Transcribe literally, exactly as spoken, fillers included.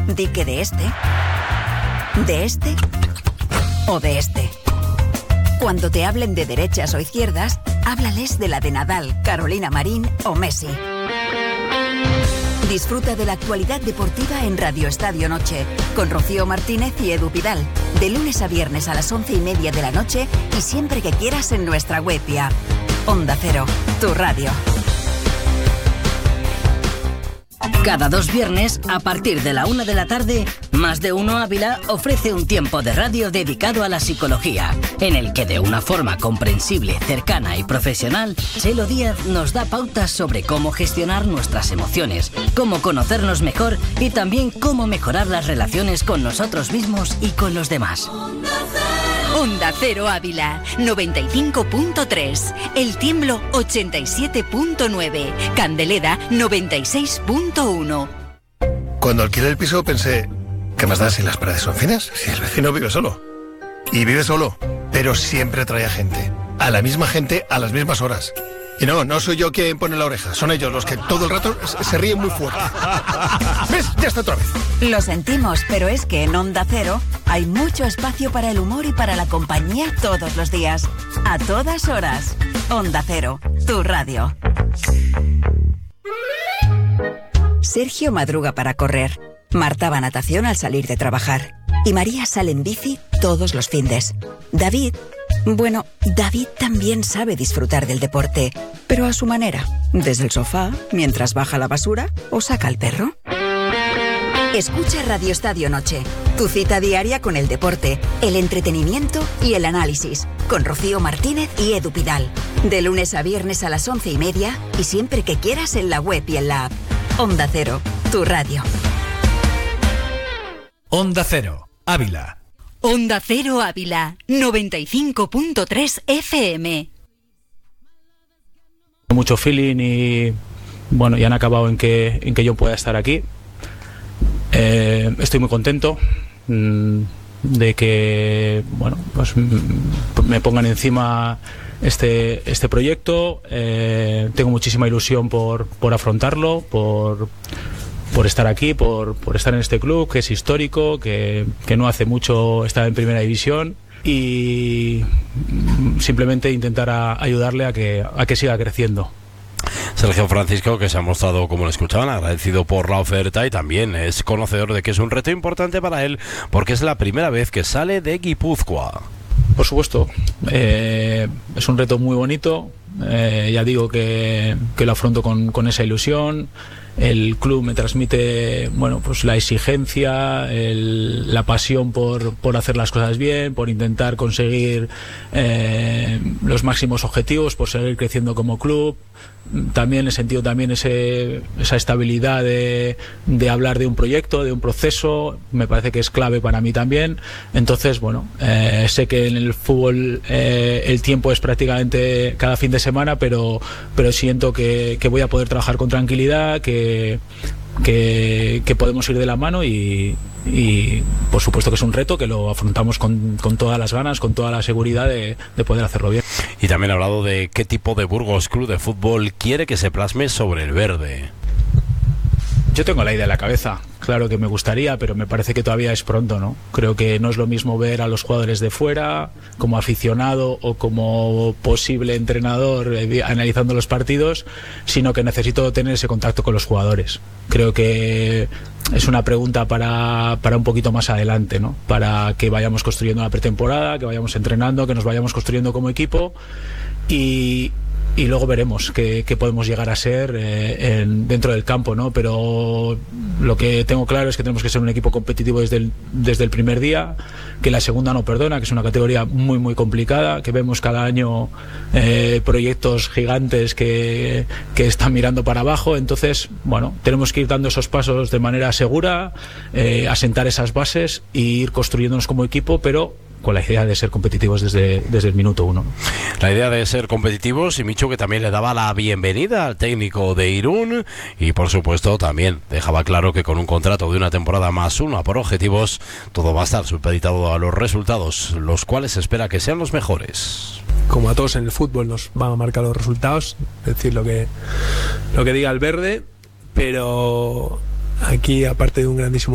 di que de este, de este o de este. Cuando te hablen de derechas o izquierdas, háblales de la de Nadal, Carolina Marín o Messi. Disfruta de la actualidad deportiva en Radio Estadio Noche, con Rocío Martínez y Edu Pidal, de lunes a viernes a las once y media de la noche y siempre que quieras en nuestra web y app. Onda Cero, tu radio. Cada dos viernes, a partir de la una de la tarde, Más de Uno Ávila ofrece un tiempo de radio dedicado a la psicología, en el que de una forma comprensible, cercana y profesional, Chelo Díaz nos da pautas sobre cómo gestionar nuestras emociones, cómo conocernos mejor y también cómo mejorar las relaciones con nosotros mismos y con los demás. Onda Cero Ávila, noventa y cinco punto tres, El Tiemblo ochenta y siete punto nueve, Candeleda noventa y seis punto uno. Cuando alquilé el piso pensé, ¿qué más da si las paredes son finas? Si el vecino vive solo. Y vive solo, pero siempre trae gente. A la misma gente, a las mismas horas. Y no, no soy yo quien pone la oreja, son ellos los que todo el rato se ríen muy fuerte. ¿Ves? Ya está otra vez. Lo sentimos, pero es que en Onda Cero hay mucho espacio para el humor y para la compañía todos los días. A todas horas. Onda Cero, tu radio. Sergio madruga para correr. Marta va a natación al salir de trabajar. Y María sale en bici todos los findes. David... Bueno, David también sabe disfrutar del deporte, pero a su manera, desde el sofá, mientras baja la basura o saca al perro. Escucha Radio Estadio Noche, tu cita diaria con el deporte, el entretenimiento y el análisis, con Rocío Martínez y Edu Pidal, de lunes a viernes a las once y media y siempre que quieras en la web y en la app. Onda Cero, tu radio. Onda Cero, Ávila. Onda Cero Ávila, noventa y cinco punto tres F M. Mucho feeling y bueno, ya han acabado en que, en que yo pueda estar aquí. Eh, estoy muy contento mmm, de que bueno, pues me pongan encima este, este proyecto. Eh, tengo muchísima ilusión por, por afrontarlo, por... por estar aquí, por, por estar en este club que es histórico, que, que no hace mucho estaba en primera división y simplemente intentar a, ayudarle a que, a que siga creciendo. Sergio Francisco, que se ha mostrado, como lo escuchaban, agradecido por la oferta y también es conocedor de que es un reto importante para él porque es la primera vez que sale de Guipúzcoa. Por supuesto, eh, es un reto muy bonito, eh, ya digo que, que lo afronto con, con esa ilusión. El club me transmite, bueno, pues la exigencia, el, la pasión por, por hacer las cosas bien, por intentar conseguir eh, los máximos objetivos, por seguir creciendo como club. También he sentido también ese, esa estabilidad de, de hablar de un proyecto, de un proceso, me parece que es clave para mí también. Entonces, bueno, eh, sé que en el fútbol eh, el tiempo es prácticamente cada fin de semana, pero, pero siento que, que voy a poder trabajar con tranquilidad, que, que, que podemos ir de la mano y, y por supuesto que es un reto que lo afrontamos con, con todas las ganas, con toda la seguridad de, de poder hacerlo bien. Y también ha hablado de qué tipo de Burgos Club de Fútbol quiere que se plasme sobre el verde. Yo tengo la idea en la cabeza, claro que me gustaría, pero me parece que todavía es pronto, ¿no? Creo que no es lo mismo ver a los jugadores de fuera, como aficionado o como posible entrenador eh, analizando los partidos, sino que necesito tener ese contacto con los jugadores. Creo que es una pregunta para, para un poquito más adelante, ¿no? Para que vayamos construyendo la pretemporada, que vayamos entrenando, que nos vayamos construyendo como equipo y... y luego veremos qué, qué podemos llegar a ser eh, en, dentro del campo, ¿no? Pero lo que tengo claro es que tenemos que ser un equipo competitivo desde el, desde el primer día, que la segunda no perdona, que es una categoría muy muy complicada, que vemos cada año eh, proyectos gigantes que, que están mirando para abajo. Entonces, bueno, tenemos que ir dando esos pasos de manera segura, eh, asentar esas bases e ir construyéndonos como equipo, pero con la idea de ser competitivos desde, desde el minuto uno. La idea de ser competitivos, y Michu, que también le daba la bienvenida al técnico de Irún, y por supuesto también dejaba claro que con un contrato de una temporada más una por objetivos, todo va a estar supeditado a los resultados, los cuales espera que sean los mejores. Como a todos en el fútbol nos van a marcar los resultados, es decir, lo que, lo que diga el verde, pero aquí aparte de un grandísimo